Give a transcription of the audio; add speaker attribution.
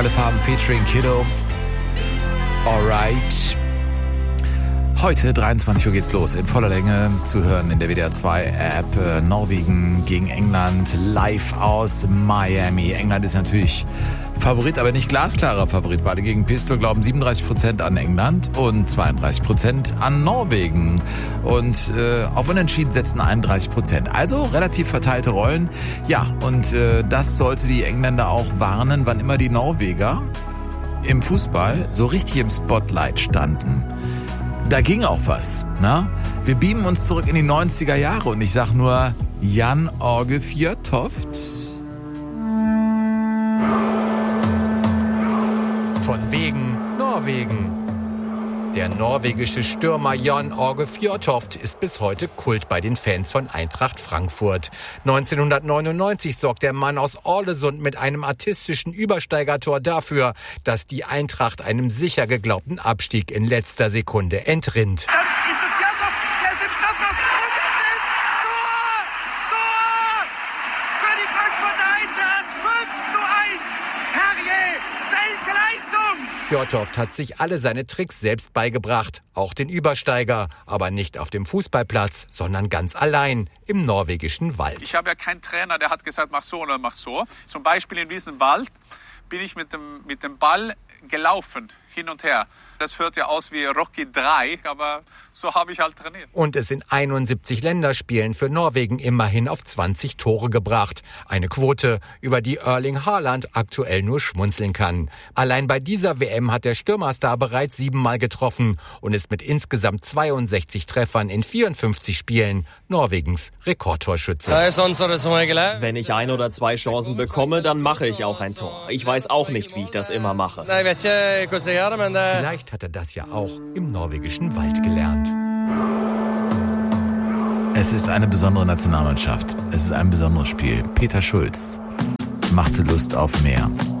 Speaker 1: Alle Farben featuring Kiddo. Alright. Heute 23 Uhr geht's los, in voller Länge zu hören in der WDR 2 App. Norwegen gegen England, live aus Miami. England ist natürlich Favorit, aber nicht glasklarer Favorit. Beide gegen Pistol glauben 37% an England und 32% an Norwegen. Und auf Unentschieden setzen 31%. Also relativ verteilte Rollen. Ja, und das sollte die Engländer auch warnen, wann immer die Norweger im Fußball so richtig im Spotlight standen. Da ging auch was. Ne? Wir beamen uns zurück in die 90er Jahre und ich sag nur Jan Åge Fjørtoft.
Speaker 2: Von wegen Norwegen. Der norwegische Stürmer Jan Åge Fjørtoft ist bis heute Kult bei den Fans von Eintracht Frankfurt. 1999 sorgt der Mann aus Ålesund mit einem artistischen Übersteigertor dafür, dass die Eintracht einem sicher geglaubten Abstieg in letzter Sekunde entrinnt.
Speaker 3: Dann ist es Fjørtoft, der ist im Strafraum und das ist Tor! Tor! Für die Frankfurter Eintracht 5:1! Herrje, welche Leistung!
Speaker 2: Fjørtoft hat sich alle seine Tricks selbst beigebracht, auch den Übersteiger, aber nicht auf dem Fußballplatz, sondern ganz allein im norwegischen Wald.
Speaker 4: Ich habe ja keinen Trainer, der hat gesagt, mach so oder mach so. Zum Beispiel in diesem Wald bin ich mit dem Ball gelaufen, hin und her. Das hört ja aus wie Rocky 3, aber so habe ich halt trainiert.
Speaker 2: Und es in 71 Länderspielen für Norwegen immerhin auf 20 Tore gebracht. Eine Quote, über die Erling Haaland aktuell nur schmunzeln kann. Allein bei dieser WM hat der Stürmerstar bereits 7-mal getroffen und ist mit insgesamt 62 Treffern in 54 Spielen Norwegens Rekordtorschütze.
Speaker 5: Wenn ich 1 oder 2 Chancen bekomme, dann mache ich auch ein Tor. Ich weiß auch nicht, wie ich das immer mache.
Speaker 2: Vielleicht hat er das ja auch im norwegischen Wald gelernt.
Speaker 1: Es ist eine besondere Nationalmannschaft. Es ist ein besonderes Spiel. Peter Schulz machte Lust auf mehr.